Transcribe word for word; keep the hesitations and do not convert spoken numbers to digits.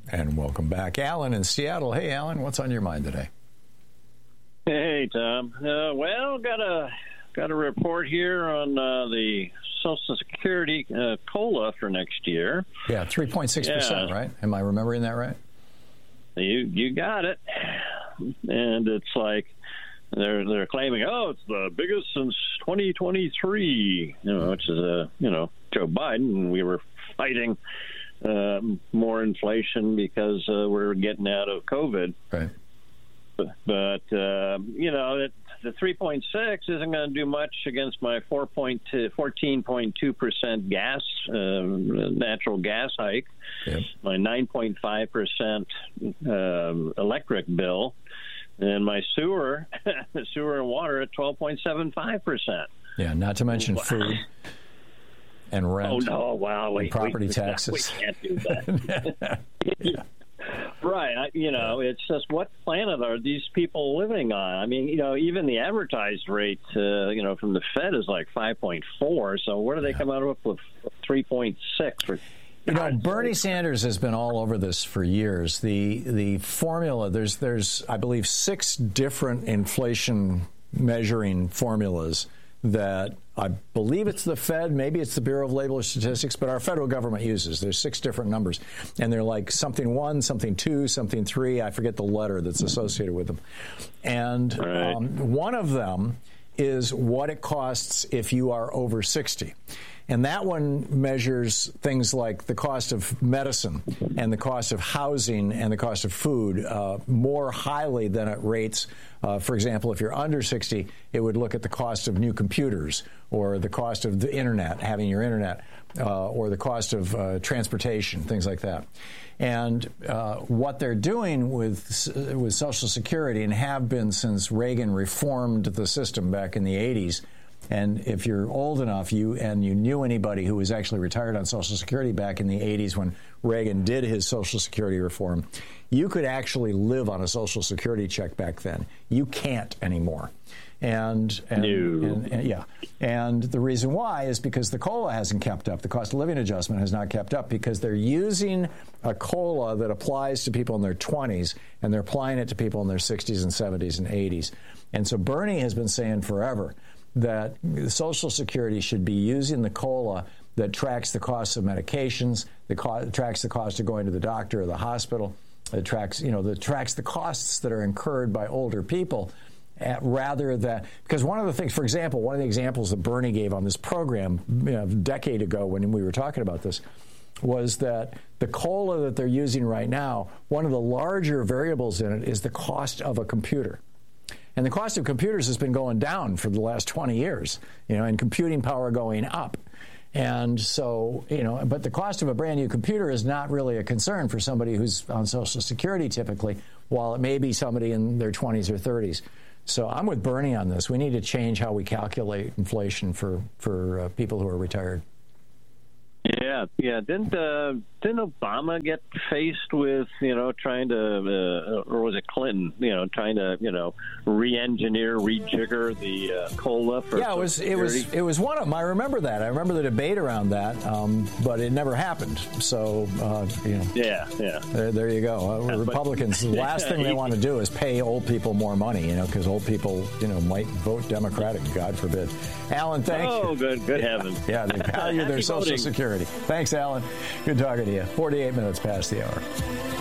And welcome back. Alan in Seattle. Hey, Alan, what's on your mind today? Hey, Tom. Uh, well, got a got a report here on uh, the Social Security uh, COLA for next year. Yeah, three point six percent, yeah. right? Am I remembering that right? You you got it. And it's like they're they're claiming, oh, it's the biggest since twenty twenty-three, you know, which is a you know Joe Biden. We were fighting uh, more inflation because uh, we're getting out of COVID. Right. But, uh, you know, it, the three point six isn't going to do much against my fourteen point two percent gas, uh, natural gas hike, yep. my nine point five percent uh, electric bill, and my sewer, sewer and water at twelve point seven five percent. Yeah, not to mention food and rent. Oh, no, wow. Wait, property we, taxes. We can't do that. yeah. Right. I, you know, it's just what planet are these people living on? I mean, you know, even the advertised rate, uh, you know, from the Fed is like five point four. So where do they yeah. come out of with three point six? For, you know, Bernie Sanders has been all over this for years. The the formula, there's, there's I believe, six different inflation measuring formulas that I believe it's the Fed, maybe it's the Bureau of Labor Statistics, but our federal government uses. There's six different numbers, and they're like something one, something two, something three. I forget the letter that's associated with them. And right. um, one of them is what it costs if you are over sixty. And that one measures things like the cost of medicine and the cost of housing and the cost of food uh, more highly than it rates. Uh, for example, if you're under sixty, it would look at the cost of new computers or the cost of the Internet, having your Internet, uh, or the cost of uh, transportation, things like that. And uh, what they're doing with with Social Security, and have been since Reagan reformed the system back in the eighties, and if you're old enough, you and you knew anybody who was actually retired on Social Security back in the eighties when Reagan did his Social Security reform, you could actually live on a Social Security check back then. You can't anymore. And, and, no. and, and yeah, and the reason why is because the COLA hasn't kept up. The cost of living adjustment has not kept up because they're using a COLA that applies to people in their twenties, and they're applying it to people in their sixties and seventies and eighties. And so Bernie has been saying forever that Social Security should be using the COLA that tracks the cost of medications, that co- tracks the cost of going to the doctor or the hospital, that tracks, you know, that tracks the costs that are incurred by older people. At, rather than, because one of the things, for example, one of the examples that Bernie gave on this program, you know, a decade ago when we were talking about this, was that the COLA that they're using right now, one of the larger variables in it is the cost of a computer. And the cost of computers has been going down for the last twenty years, you know, and computing power going up. And so, you know, but the cost of a brand new computer is not really a concern for somebody who's on Social Security typically, while it may be somebody in their twenties or thirties. So I'm with Bernie on this. We need to change how we calculate inflation for, for uh, people who are retired. Yeah, yeah. Didn't uh, didn't Obama get faced with, you know, trying to, uh, or was it Clinton, you know, trying to, you know, re-engineer, rejigger the uh, COLA for Yeah, it was it was it was one of them. I remember that. I remember the debate around that, um, but it never happened. So, uh, you know. Yeah, yeah. There, there you go. Uh, Republicans, the last thing they want to do is pay old people more money, you know, because old people, you know, might vote Democratic. God forbid. Alan, thank oh, you. Oh, good, good heavens. Yeah, they value their Social Security. Thanks, Alan. Good talking to you. forty-eight minutes past the hour.